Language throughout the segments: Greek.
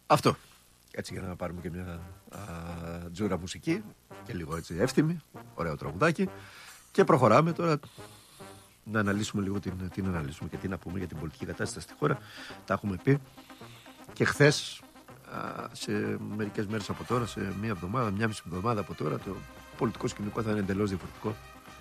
Αυτό. Έτσι για να πάρουμε και μια τζούρα μουσική και λίγο έτσι εύθυμη, ωραίο τραγουδάκι και προχωράμε τώρα να αναλύσουμε λίγο την αναλύσουμε και τι να πούμε για την πολιτική κατάσταση στη χώρα. Τα έχουμε πει και χθες, σε μερικές μέρες από τώρα, σε μια μισή εβδομάδα από τώρα, το πολιτικό σκηνικό θα είναι εντελώς διαφορετικό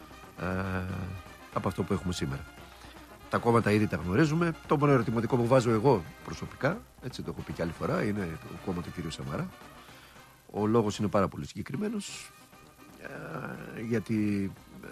από αυτό που έχουμε σήμερα. Τα κόμματα ήδη τα γνωρίζουμε. Το μόνο ερωτηματικό που βάζω εγώ προσωπικά, έτσι το έχω πει και άλλη φορά, είναι το κόμμα του κ. Σαμαρά. Ο λόγος είναι πάρα πολύ συγκεκριμένος, γιατί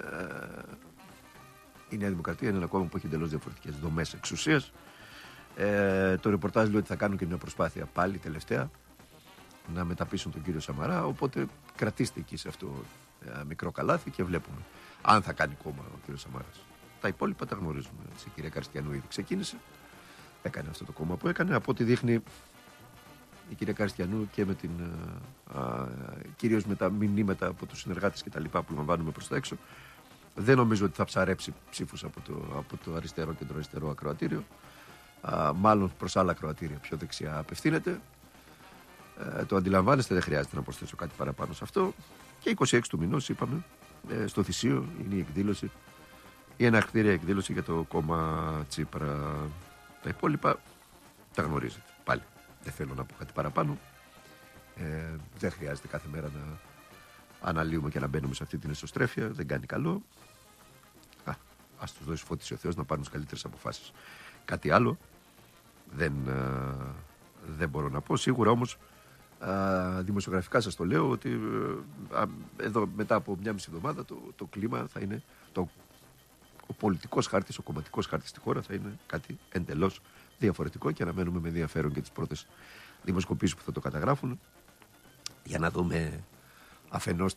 η Νέα Δημοκρατία είναι ένα κόμμα που έχει εντελώς διαφορετικές δομές εξουσίας. Το ρεπορτάζ λέει ότι θα κάνουν και μια προσπάθεια πάλι τελευταία να μεταπίσουν τον κύριο Σαμαρά. Οπότε κρατήστε εκεί σε αυτό μικρό καλάθι και βλέπουμε αν θα κάνει κόμμα ο κύριος Σαμαράς. Τα υπόλοιπα τα γνωρίζουμε. Η κυρία Καριστιανού ήδη ξεκίνησε. Έκανε αυτό το κόμμα που έκανε. Από ό,τι δείχνει η κυρία Καριστιανού και με κυρίως με τα μηνύματα από τους συνεργάτες και τα λοιπά που λαμβάνουμε προς τα έξω, δεν νομίζω ότι θα ψαρέψει ψήφους από το αριστερό και το αριστερό ακροατήριο. Μάλλον προς άλλα ακροατήρια πιο δεξιά απευθύνεται. Το αντιλαμβάνεστε, δεν χρειάζεται να προσθέσω κάτι παραπάνω σε αυτό. Και 26 του μηνός είπαμε, στο Θησίο είναι η εκδήλωση, η εναρκτήρια εκδήλωση για το κόμμα Τσίπρα. Τα υπόλοιπα τα γνωρίζετε. Πάλι δεν θέλω να πω κάτι παραπάνω. Δεν χρειάζεται κάθε μέρα να αναλύουμε και να μπαίνουμε σε αυτή την εσωστρέφεια. Δεν κάνει καλό. Ας τους δώσει φώτιση ο Θεός να πάρουν τις καλύτερες αποφάσεις. Κάτι άλλο δεν μπορώ να πω. Σίγουρα όμως δημοσιογραφικά σας το λέω ότι εδώ μετά από μια μισή εβδομάδα το κλίμα θα είναι ο πολιτικός χάρτης, ο κομματικός χάρτης στη χώρα θα είναι κάτι εντελώς διαφορετικό και αναμένουμε με ενδιαφέρον και τις πρώτες δημοσκοπήσεις που θα το καταγράφουν για να δούμε αφενός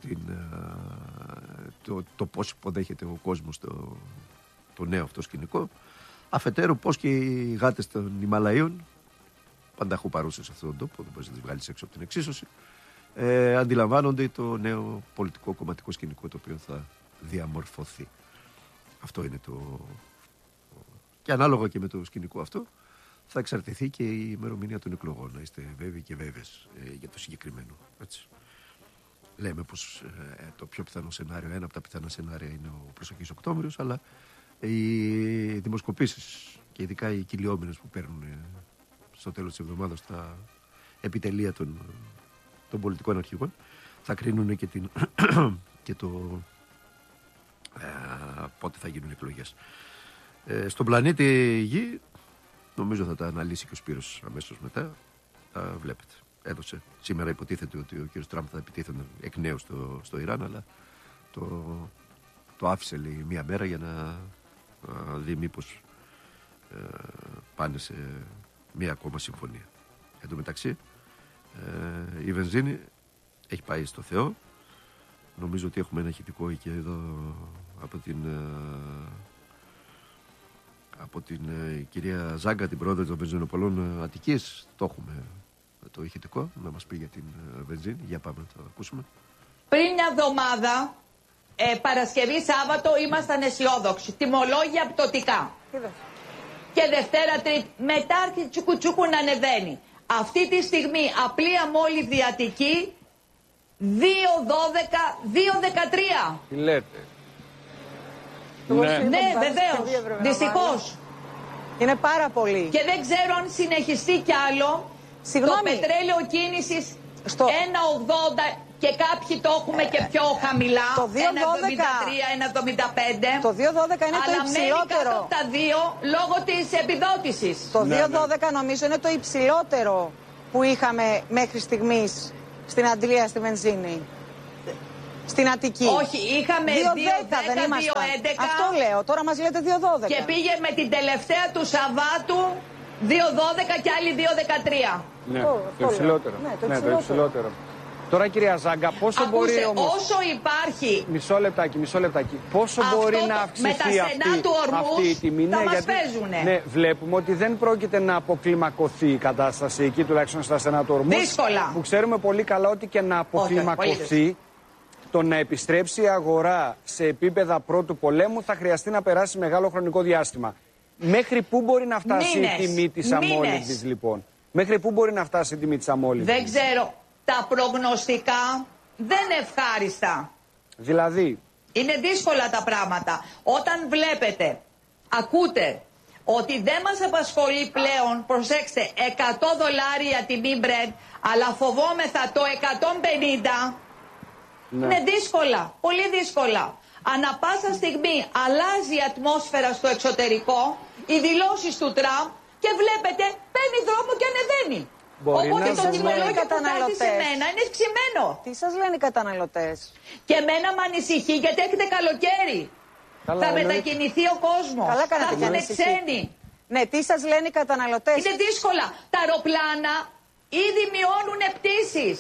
το πώς υποδέχεται ο κόσμος το νέο αυτό σκηνικό, αφετέρου πώς και οι γάτες των Ιμαλαίων, πανταχού παρούσες σε αυτόν τον τόπο, δεν μπορείς να τις βγάλεις έξω από την εξίσωση, αντιλαμβάνονται το νέο πολιτικό κομματικό σκηνικό το οποίο θα διαμορφωθεί. Αυτό είναι και ανάλογα και με το σκηνικό αυτό θα εξαρτηθεί και η ημερομηνία των εκλογών. Να είστε βέβαιοι και βέβαιες για το συγκεκριμένο. Έτσι. Λέμε πως το πιο πιθανό σενάριο, ένα από τα πιθανά σενάρια είναι ο προσεχής Οκτώβριος, αλλά οι δημοσκοπήσεις και ειδικά οι κυλιόμενες που παίρνουν στο τέλος της εβδομάδας στα επιτελεία των πολιτικών αρχηγών θα κρίνουν και το πότε θα γίνουν εκλογές. Στον πλανήτη Γη νομίζω θα τα αναλύσει και ο Σπύρος αμέσως μετά. Τα βλέπετε. Έδωσε. Σήμερα υποτίθεται ότι ο κ. Τραμπ θα επιτίθενε εκ νέου στο Ιράν, αλλά το άφησε λέει μία μέρα για να δει μήπως πάνε σε μία ακόμα συμφωνία. Εν τω μεταξύ η βενζίνη έχει πάει στο Θεό. Νομίζω ότι έχουμε ένα ηχητικό και εδώ από την κυρία Ζάγκα, την πρόεδρο των βενζινοπολών Αττικής. Το έχουμε το ηχητικό να μας πει για την βενζίνη. Για πάμε να το ακούσουμε. Πριν μια εβδομάδα, Παρασκευή Σάββατο, ήμασταν αισιόδοξοι. Τιμολόγια πτωτικά. Και Δευτέρα Τρίτη, μετά άρχισε τσουκουτσούκου να ανεβαίνει. Αυτή τη στιγμή απλή αμόλυβδη Αττική 2,12, 2,13. Τι λέτε? Ναι, βεβαίως. Δυστυχώς. Είναι πάρα πολύ. Και δεν ξέρω αν συνεχιστεί κι άλλο. Συγγνώμη. Το πετρέλαιο κίνησης 1,80 και κάποιοι το έχουμε και πιο χαμηλά. Το 1,73, 1,75. Το 2,12 είναι το υψηλότερο. Αλλά μένει κάτω από τα 2 λόγω της επιδότησης. Το 2,12 νομίζω είναι το υψηλότερο που είχαμε μέχρι στιγμής στην Αντλία στη βενζίνη. Στην Αττική. Όχι, είχαμε 2,10, 2,11. Αυτό λέω, τώρα μας λέτε 2,12. Και πήγε με την τελευταία του Σαββάτου 2,12 και άλλη 2,13. Ναι, το υψηλότερο. Ναι, το υψηλότερο. Τώρα κυρία Ζάγκα, πόσο μπορεί όμως... Όσο υπάρχει... Μισό λεπτάκι. Πόσο μπορεί να αυξηθεί αυτή η τιμή? Θα μας παίζουνε. Ναι, βλέπουμε ότι δεν πρόκειται να αποκλιμακωθεί η κατάσταση εκεί, τουλάχιστον στα στενά του ορμούς. Δύσκολα. Που ξέρουμε πολύ καλά ότι και να αποκλιμακωθεί, το να επιστρέψει η αγορά σε επίπεδα πρώτου πολέμου θα χρειαστεί να περάσει μεγάλο χρονικό διάστημα. Μέχρι πού μπορεί να φτάσει η τιμή της αμόλυβδης λοιπόν? Μέχρι πού μπορεί να φτάσει η τιμή της αμόλυβδης? Δεν ξέρω. Τα προγνωστικά δεν είναι ευχάριστα. Δηλαδή? Είναι δύσκολα τα πράγματα. Όταν βλέπετε, ακούτε ότι δεν μας απασχολεί πλέον, προσέξτε, $100 τιμή Brent, αλλά φοβόμεθα το 150, ναι. Είναι δύσκολα, πολύ δύσκολα. Ανά πάσα στιγμή αλλάζει η ατμόσφαιρα στο εξωτερικό, οι δηλώσεις του Τραμπ και βλέπετε παίρνει δρόμο και ανεβαίνει. Μπορεί. Οπότε να το τιμολόγιο που φτάσει σε μένα είναι ευξημένο. Τι σας λένε οι καταναλωτές? Και εμένα με ανησυχεί γιατί έχετε καλοκαίρι. Καλά, θα μετακινηθεί ο κόσμος. Καλά θα κάνετε, έρθουν ξένοι. Ναι, τι σας λένε οι καταναλωτές? Είναι δύσκολα. Τα αεροπλάνα ήδη μειώνουν πτήσεις.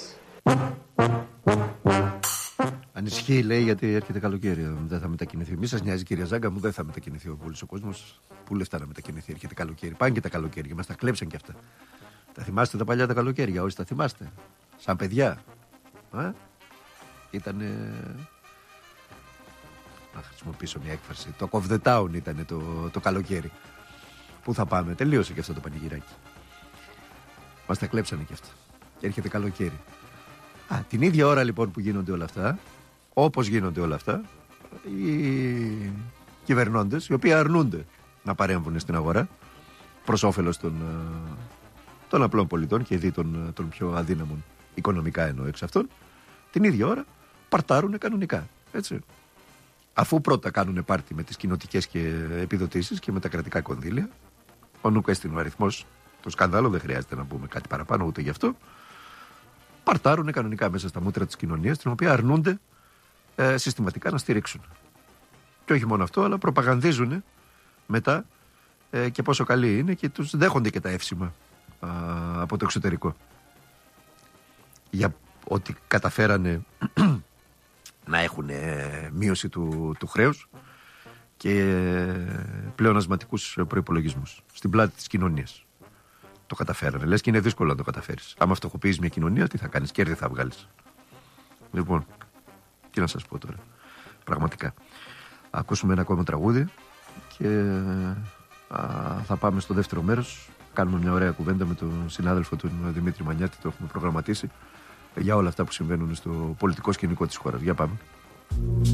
Ανησυχεί, λέει, γιατί έρχεται καλοκαίρι. Δεν θα μετακινηθεί. Μη σας νοιάζει, κυρία Ζάγκα μου, δεν θα μετακινηθεί ο κόσμος. Πού λεφτά να μετακινηθεί, έρχεται καλοκαίρι. Πάνε και τα καλοκαίρια, μας τα κλέψαν και αυτά. Τα θυμάστε τα παλιά τα καλοκαίρια, όσοι τα θυμάστε? Σαν παιδιά. Ήτανε. Να χρησιμοποιήσω μια έκφραση. Το off the town ήταν το καλοκαίρι. Πού θα πάμε, τελείωσε και αυτό το πανηγυράκι. Μας τα κλέψανε και αυτά. Και έρχεται καλοκαίρι. Την ίδια ώρα λοιπόν που γίνονται όλα αυτά, όπως γίνονται όλα αυτά, οι κυβερνώντες, οι οποίοι αρνούνται να παρέμβουν στην αγορά προς όφελος των απλών πολιτών και δι των πιο αδύναμων οικονομικά εννοώ εξ αυτών, την ίδια ώρα παρτάρουν κανονικά. Έτσι. Αφού πρώτα κάνουν πάρτι με τις κοινοτικές και επιδοτήσεις και με τα κρατικά κονδύλια, ο νουκ έστεινε ο αριθμός, το σκάνδαλο, δεν χρειάζεται να πούμε κάτι παραπάνω ούτε γι' αυτό. Παρτάρουν κανονικά μέσα στα μούτρα της κοινωνίας, την οποία αρνούνται συστηματικά να στηρίξουν. Και όχι μόνο αυτό, αλλά προπαγανδίζουν μετά και πόσο καλή είναι και τους δέχονται και τα εύσημα από το εξωτερικό. Για ότι καταφέρανε να έχουν μείωση του χρέους και πλεονασματικούς προϋπολογισμούς στην πλάτη της κοινωνίας. Το καταφέρανε. Λες και είναι δύσκολο να το καταφέρεις. Άμα φτωχοποιείς μια κοινωνία, τι θα κάνεις? Κέρδη θα βγάλεις. Λοιπόν, τι να σας πω τώρα. Πραγματικά. Ακούσουμε ένα ακόμα τραγούδι και θα πάμε στο δεύτερο μέρος. Κάνουμε μια ωραία κουβέντα με τον συνάδελφο του Δημήτρη Μανιάτη. Το έχουμε προγραμματίσει για όλα αυτά που συμβαίνουν στο πολιτικό σκηνικό της χώρας. Για πάμε.